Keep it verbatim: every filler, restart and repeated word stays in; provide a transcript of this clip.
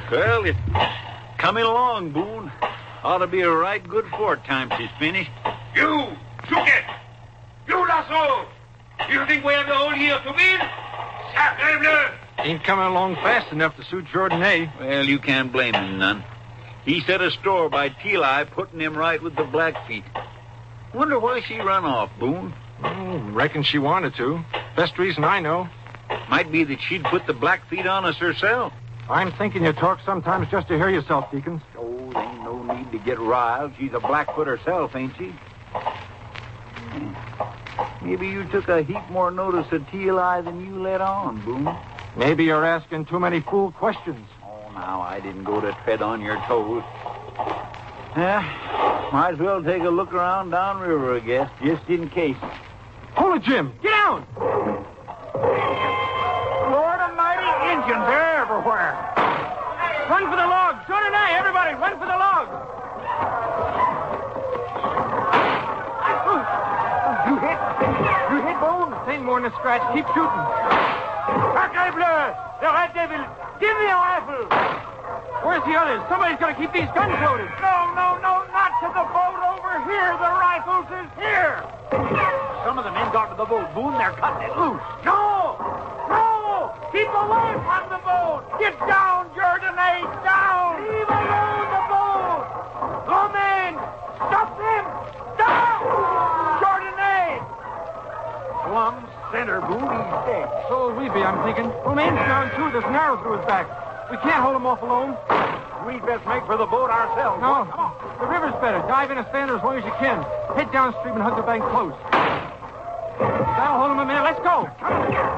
Well, it's coming along, Boone. Ought to be a right good fort time she's finished. You, Chuket! You, Lasso! You think we have the whole year to build? Sacre bleu! Ain't coming along fast enough to suit Jordanay. Well, you can't blame him none. He set a store by Teli, putting him right with the Blackfeet. Wonder why she run off, Boone. Oh, reckon she wanted to. Best reason I know. Might be that she'd put the Blackfeet on us herself. I'm thinking you talk sometimes just to hear yourself, Deacons. Oh, there ain't no need to get riled. She's a Blackfoot herself, ain't she? Maybe you took a heap more notice of Teli than you let on, Boone. Maybe you're asking too many fool questions. Oh, now, I didn't go to tread on your toes. Yeah, might as well take a look around downriver, I guess, just in case. Hold it, Jim. Get down! Lord Almighty, Indians, they're everywhere. Run for the logs. Jordanay, everybody, run for the logs. You hit? You hit, Boone? Ain't more than a scratch. Keep shooting. Sacre bleu! The Red Devil! Give me a rifle! Where's the others? Somebody's got to keep these guns loaded. No, no, no, not to the boat over here. The rifles is here. Some of the men got to the boat, Boone. They're cutting it loose. No! No! Keep away from the boat! Get down, Jordanay, down! Leave alone the boat! Oh, men! Stop them! Down! Jordanay! Plum center, Boone. He's dead. So will we be, I'm thinking. Romain's down, too. There's an arrow through his back. We can't hold him off alone. We'd best make for the boat ourselves. No, the river's better. Dive in a stand as long as you can. Head downstream and hug the bank close. That'll hold him a minute. Let's go.